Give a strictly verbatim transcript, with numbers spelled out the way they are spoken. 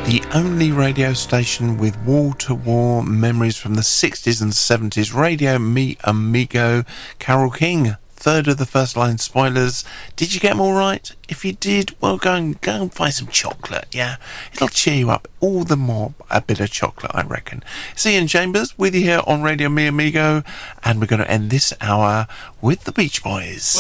The only radio station with wall-to-wall memories from the sixties and seventies. Radio Mi Amigo. Carole King, third of the first line spoilers. Did you get them all right? If you did, well, go and, go and find some chocolate, yeah? It'll cheer you up all the more, a bit of chocolate, I reckon. It's Ian Chambers with you here on Radio Mi Amigo, and we're going to end this hour with the Beach Boys.